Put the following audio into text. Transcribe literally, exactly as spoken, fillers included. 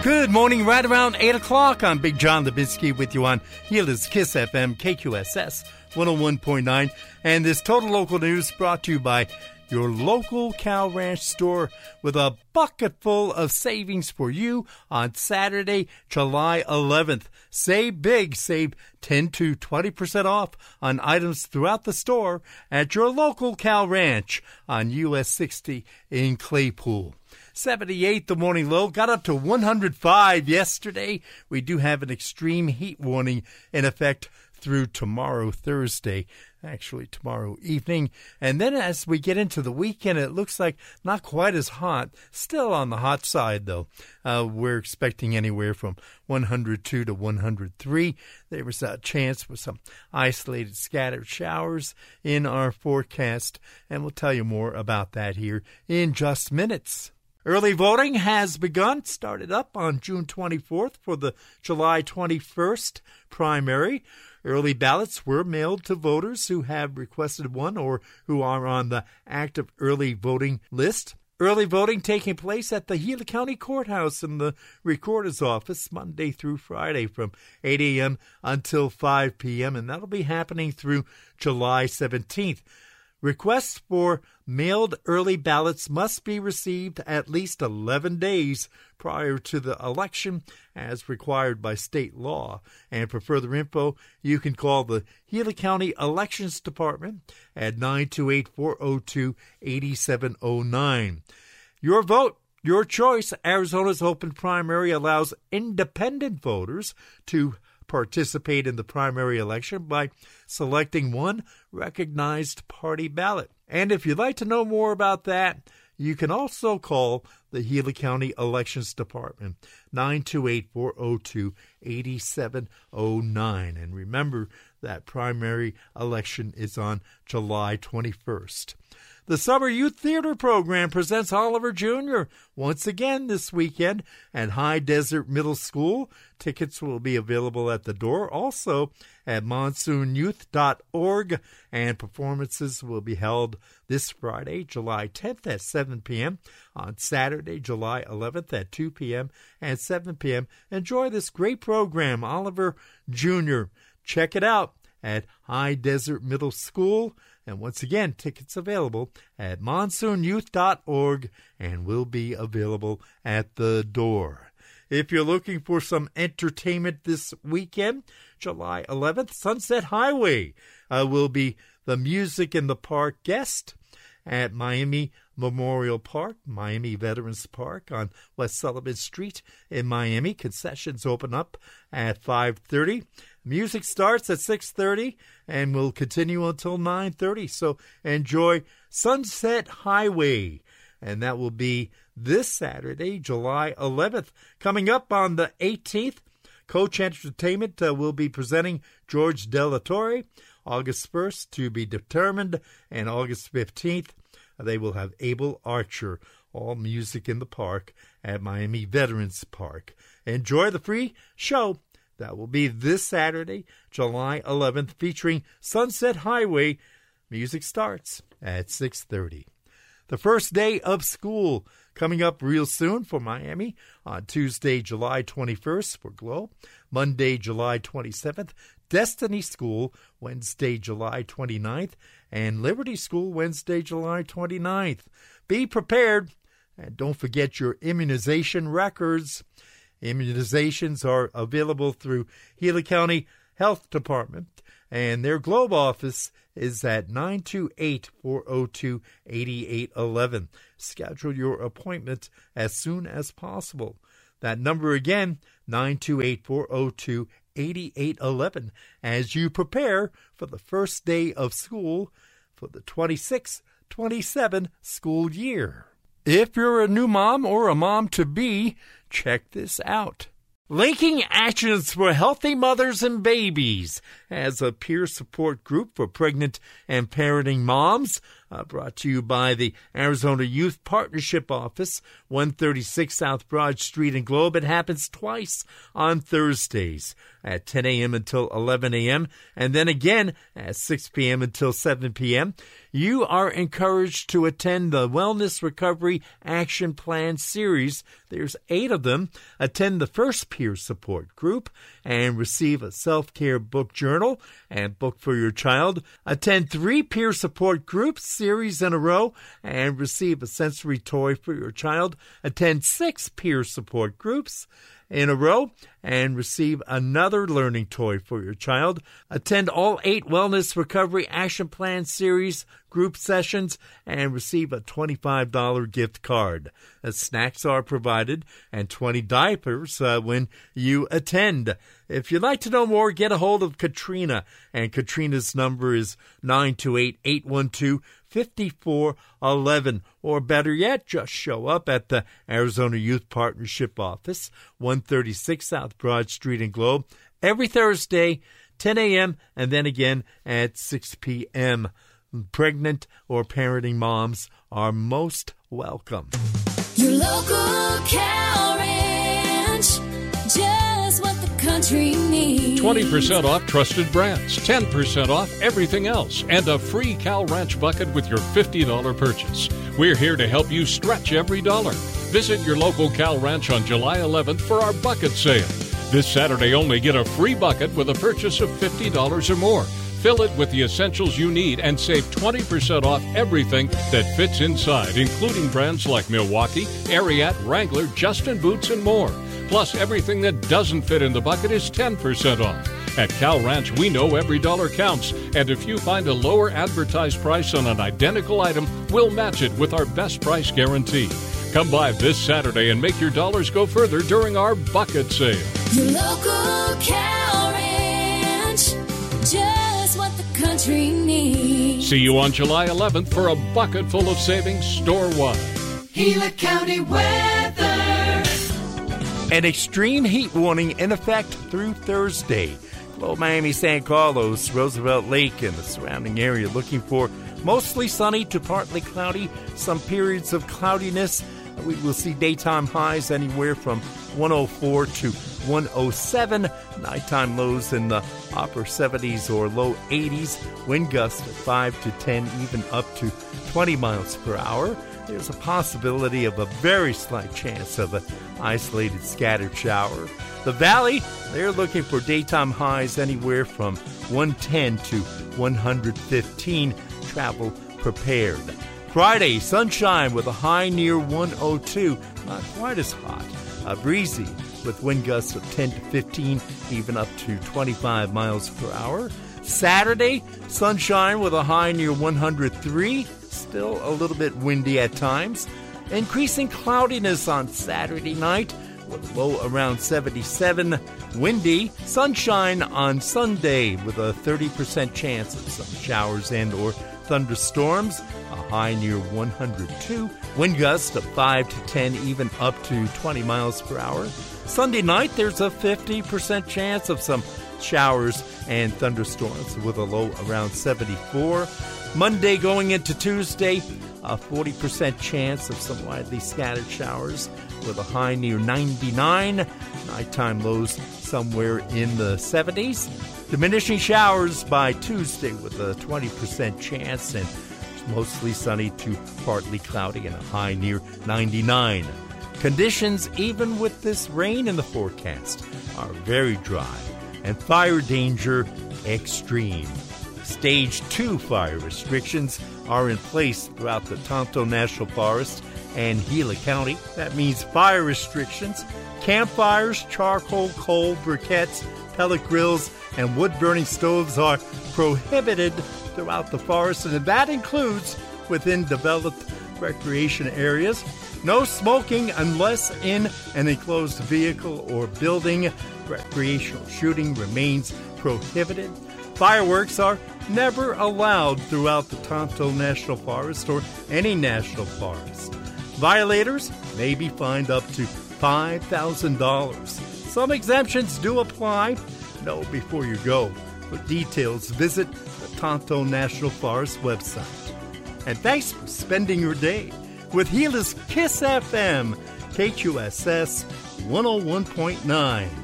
Good morning, right around eight o'clock. I'm Big John Lebinsky with you on Gilda's Kiss F M, K Q S S one oh one point nine. And this Total Local News brought to you by your local Cow Ranch store with a bucket full of savings for you on Saturday, July eleventh. Save big. Save ten to twenty percent off on items throughout the store at your local Cow Ranch on U S sixty in Claypool. seventy-eight, the morning low, got up to one hundred five yesterday. We do have an extreme heat warning in effect through tomorrow, Thursday, actually tomorrow evening. And then as we get into the weekend, it looks like not quite as hot, still on the hot side, though. Uh, we're expecting anywhere from one hundred two to one hundred three. There was a chance for some isolated scattered showers in our forecast, and we'll tell you more about that here in just minutes. Early voting has begun, started up on June twenty-fourth for the July twenty-first primary. Early ballots were mailed to voters who have requested one or who are on the active early voting list. Early voting taking place at the Gila County Courthouse in the Recorder's Office Monday through Friday from eight a.m. until five p.m., and that'll be happening through July seventeenth. Requests for mailed early ballots must be received at least eleven days prior to the election as required by state law. And for further info, you can call the Gila County Elections Department at nine two eight, four oh two, eight seven oh nine. Your vote, your choice. Arizona's open primary allows independent voters to participate in the primary election by selecting one recognized party ballot. And if you'd like to know more about that, you can also call the Gila County Elections Department, nine two eight, four oh two, eight seven oh nine. And remember, that primary election is on July twenty-first. The Summer Youth Theater Program presents Oliver Junior once again this weekend at High Desert Middle School. Tickets will be available at the door, also at monsoon youth dot org, and performances will be held this Friday, July tenth at seven p.m., on Saturday, July eleventh at two p.m. and seven p.m. Enjoy this great program, Oliver Junior Check it out at High Desert Middle School. And once again, tickets available at monsoon youth dot org and will be available at the door. If you're looking for some entertainment this weekend, July eleventh, Sunset Highway uh, will be the Music in the Park guest at Miami Memorial Park, Miami Veterans Park on West Sullivan Street in Miami. Concessions open up at five thirty. Music starts at six thirty and will continue until nine thirty. So enjoy Sunset Highway. And that will be this Saturday, July eleventh. Coming up on the eighteenth, Coach Entertainment uh, will be presenting George Delatorre. August first, to be determined. And August fifteenth, they will have Abel Archer. All music in the park at Miami Veterans Park. Enjoy the free show. That will be this Saturday, July eleventh, featuring Sunset Highway. Music starts at six thirty. The first day of school coming up real soon for Miami on Tuesday, July twenty-first for Glow. Monday, July twenty-seventh, Destiny School, Wednesday, July twenty-ninth, and Liberty School, Wednesday, July twenty-ninth. Be prepared, and don't forget your immunization records. Immunizations are available through Gila County Health Department, and their Globe office is at nine two eight, four oh two, eight eight one one. Schedule your appointment as soon as possible. That number again, nine two eight, four oh two, eight eight one one, as you prepare for the first day of school for the twenty-six twenty-seven school year. If you're a new mom or a mom-to-be, check this out. Linking Actions for Healthy Mothers and Babies as a peer support group for pregnant and parenting moms. uh, brought to you by the Arizona Youth Partnership Office, one thirty-six South Broad Street in Globe. It happens twice on Thursdays at ten a.m. until eleven a.m. and then again at six p.m. until seven p.m. You are encouraged to attend the Wellness Recovery Action Plan series. There's eight of them. Attend the first peer support group and receive a self-care book journal and book for your child. Attend three peer support groups series in a row and receive a sensory toy for your child. Attend six peer support groups in a row and receive another learning toy for your child. Attend all eight Wellness Recovery Action Plan series group sessions and receive a twenty-five dollars gift card. Uh, snacks are provided and twenty diapers uh, when you attend. If you'd like to know more, get a hold of Katrina, and Katrina's number is nine two eight, eight one two, five four one one, or better yet, just show up at the Arizona Youth Partnership Office, one thirty-six South Broad Street in Globe, every Thursday, ten a.m., and then again at six p.m. Pregnant or parenting moms are most welcome. Your local cow ranch, just what the country needs. twenty percent off trusted brands, ten percent off everything else, and a free Cow Ranch bucket with your fifty dollars purchase. We're here to help you stretch every dollar. Visit your local Cow Ranch on July eleventh for our bucket sale. This Saturday only, get a free bucket with a purchase of fifty dollars or more. Fill it with the essentials you need and save twenty percent off everything that fits inside, including brands like Milwaukee, Ariat, Wrangler, Justin Boots, and more. Plus, everything that doesn't fit in the bucket is ten percent off. At Cow Ranch, we know every dollar counts, and if you find a lower advertised price on an identical item, we'll match it with our best price guarantee. Come by this Saturday and make your dollars go further during our bucket sale. Your local cow ranch, just what the country needs. See you on July eleventh for a bucket full of savings store-wide. Gila County weather. An extreme heat warning in effect through Thursday. Below Miami, San Carlos, Roosevelt Lake, and the surrounding area looking for mostly sunny to partly cloudy, some periods of cloudiness. We will see daytime highs anywhere from one oh four to one oh seven. Nighttime lows in the upper seventies or low eighties. Wind gusts at five to ten, even up to twenty miles per hour. There's a possibility of a very slight chance of an isolated scattered shower. The Valley, they're looking for daytime highs anywhere from one ten to one fifteen. Travel prepared. Friday, sunshine with a high near one oh two. Not quite as hot. Uh, breezy with wind gusts of ten to fifteen, even up to twenty-five miles per hour. Saturday, sunshine with a high near one hundred three. Still a little bit windy at times. Increasing cloudiness on Saturday night with a low around seventy-seven. Windy. Sunshine on Sunday with a thirty percent chance of some showers and or thunderstorms. A high near one hundred two. Wind gusts of five to ten, even up to twenty miles per hour. Sunday night, there's a fifty percent chance of some showers and thunderstorms with a low around seventy-four. Monday going into Tuesday, a forty percent chance of some widely scattered showers with a high near ninety-nine. Nighttime lows somewhere in the seventies. Diminishing showers by Tuesday with a twenty percent chance and mostly sunny to partly cloudy and a high near ninety-nine. Conditions, even with this rain in the forecast, are very dry and fire danger extreme. Stage two fire restrictions are in place throughout the Tonto National Forest and Gila County. That means fire restrictions, campfires, charcoal, coal, briquettes, pellet grills, and wood-burning stoves are prohibited throughout the forest, and that includes within developed recreation areas. No smoking unless in an enclosed vehicle or building. Recreational shooting remains prohibited. Fireworks are never allowed throughout the Tonto National Forest or any national forest. Violators may be fined up to five thousand dollars. Some exemptions do apply. Know before you go. For details, visit the Tonto National Forest website. And thanks for spending your day with Gila's Kiss F M, K Q S S one oh one point nine.